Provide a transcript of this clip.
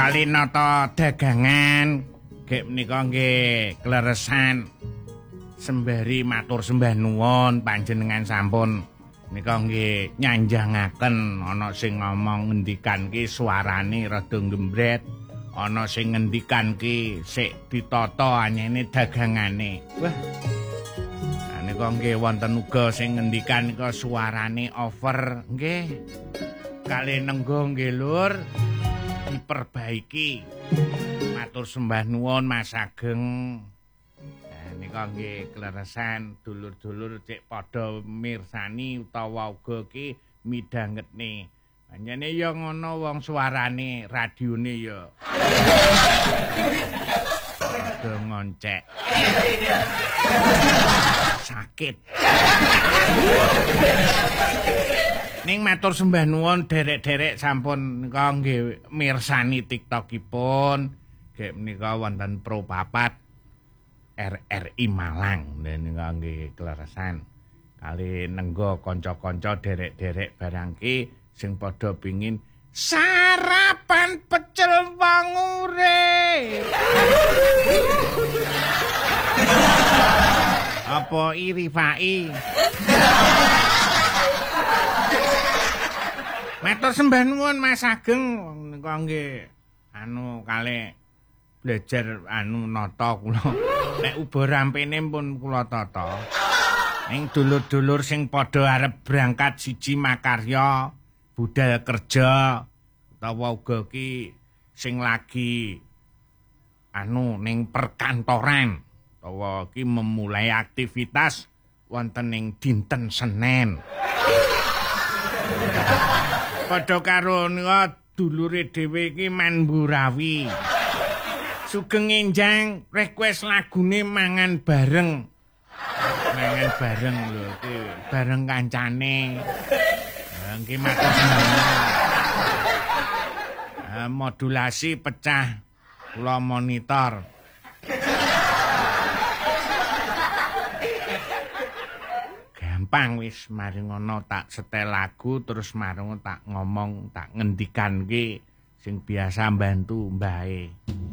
kali nata dagangan gek menika nggih kleresan sembari matur sembah nuwun panjenengan sampun nika nggih nyanjangaken ana sing ngomong ngendikan ki suarane rada gembret, ana sing ngendikan ki sik ditata anyene dagangane. Wah. Nika nggih wonten uga sing ngendikan nika suarane over nggih. Kalih nenggo nggih Lur diperbaiki. Matur sembah nuwun Mas Ageng. Nika nggih kleresan dulur-dulur cek padha mirsani utawa uga ki midhangetne. Panjene ya ngono wong suarane radione ya. Padha ngoncek. Sakit. Ning matur sembah nuwun derek-derek sampun nika nggih mirsani TikTokipun. Nggih menika wonten Pro 4 RRI Malang nika nggih kleresan kali nenggo kanca-kanca derek-derek barang ki sing padha pengin sarapan pecel wangure. Apa iri Fai? Matur sembah nuwun Mas Ageng nika nggih kalih belajar nata kula. Nek uba rampene pun kula tata. Ning dulur-dulur sing padha arep berangkat siji makarya, budal kerja utawa uga ki sing lagi ning perkantoran utawa ki memulai aktivitas wonten ing dinten Senin. Padha karo nika dulure dhewe iki Man Burawi. Sugeng enjang request lagune mangan bareng. Mangan bareng lho iki bareng kancane. Nggih matur nuwun. Modulasi pecah kula monitor. Gampang wis mari ngono tak setel lagu terus mari tak ngomong tak ngendikan ki sing biasa mbantu mbahe.